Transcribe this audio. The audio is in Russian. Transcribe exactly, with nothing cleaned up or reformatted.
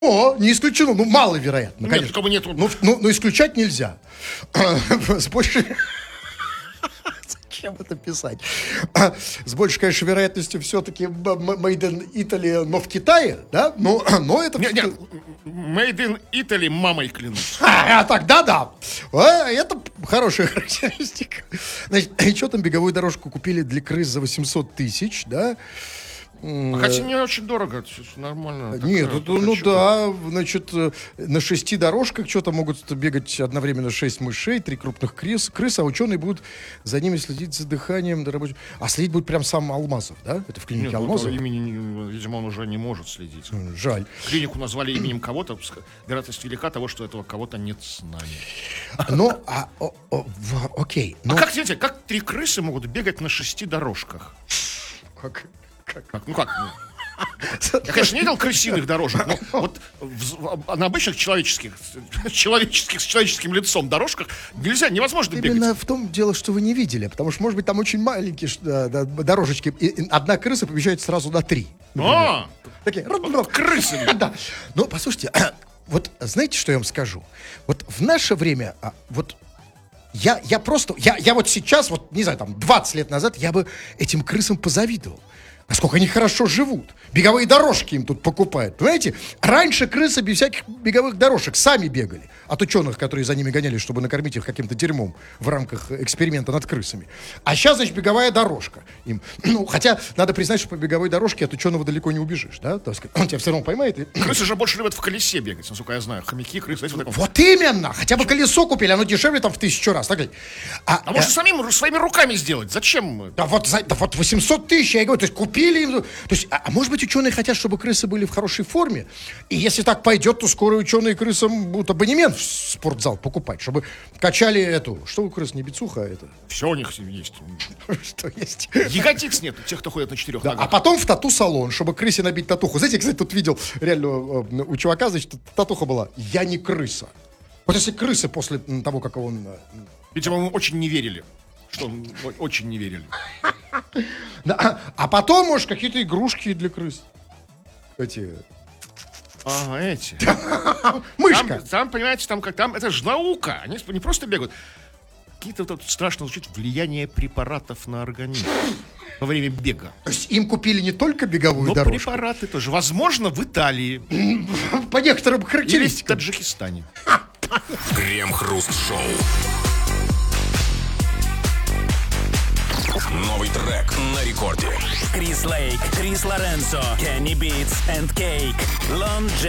О, не исключено, ну маловероятно, Нет, конечно. такого нету. Ну, ну, ну, исключать нельзя. С большей... Зачем это писать? С большей, конечно, вероятностью все-таки made in Italy, но в Китае, да? Но, но это... Нет, нет, made in Italy, мамой клянусь. А, тогда да. А, это хорошая характеристика. Значит, и что там, беговую дорожку купили для крыс за восемьсот тысяч, да? Хотя не очень дорого, нормально. Нет, это, ну да, значит, на шести дорожках что-то могут бегать одновременно шесть мышей, три крупных крыс, крыс, а ученые будут за ними следить за дыханием. Дорабоч... А следить будет прям сам Алмазов, да? Это в клинике Нет, Алмазов? Ну, имени, видимо, он уже не может следить. Жаль. Клинику назвали именем кого-то, вероятность велика того, что этого кого-то нет с нами. Ну, а, о, о, в, окей. Но... А как, знаете, как три крысы могут бегать на шести дорожках? Как... Как? Как? Ну как? Я, конечно, не видел крысиных дорожек, но вот в, на обычных человеческих, человеческих, с человеческим лицом дорожках нельзя, невозможно Именно бегать. Именно в том дело, что вы не видели, потому что, может быть, там очень маленькие да, да, дорожечки, и одна крыса помещается сразу на три. А, такие вот крысы. Да. Ну, послушайте, вот знаете, что я вам скажу? Вот в наше время, вот я, я просто, я, я вот сейчас, вот, не знаю, там, двадцать лет назад, я бы этим крысам позавидовал. Насколько они хорошо живут. Беговые дорожки им тут покупают. Понимаете? Раньше крысы без всяких беговых дорожек сами бегали. От ученых, которые за ними гонялись, чтобы накормить их каким-то дерьмом в рамках эксперимента над крысами. А сейчас, значит, беговая дорожка. Им, ну, хотя, надо признать, что по беговой дорожке от ученого далеко не убежишь. Да? То есть, он тебя все равно поймает. И... Крысы же больше любят в колесе бегать, насколько я знаю. Хомяки, крысы. Вот, такое... вот именно! Хотя бы колесо купили, оно дешевле там в тысячу раз. Так, а а э... может, самим, своими руками сделать? Зачем? Да вот, да вот восемьсот тысяч, я говорю, то есть купили им... То есть, а, а может быть, ученые хотят, чтобы крысы были в хорошей форме? И если так пойдет, то скоро ученые крысам будут абонемент в спортзал покупать, чтобы качали эту... Что у крыс, не бицуха, а это? Все у них есть. Что есть? Ягодиц нет у тех, кто ходит на четырех ногах. А потом в тату-салон, чтобы крысе набить татуху. Знаете, кстати, тут видел реально у чувака, значит, татуха была «Я не крыса». Вот если крысы после того, как он... Видимо, мы очень не верили. Что очень не верили. Да, а потом, может, какие-то игрушки для крыс. Эти... Ага, эти. Мышка. Там, там, понимаете, там как там, это же наука. Они не просто бегают. Какие-то вот страшно звучит влияние препаратов на организм во время бега. То есть им купили не только беговую но дорожку. Но препараты тоже. Возможно, в Италии. По некоторым характеристикам. Или в Таджикистане. Крем-хруст-шоу. Новый трек на рекорде. Крис Лейк, Крис Лоренцо, Kenny Beats and Cake. Long Jam.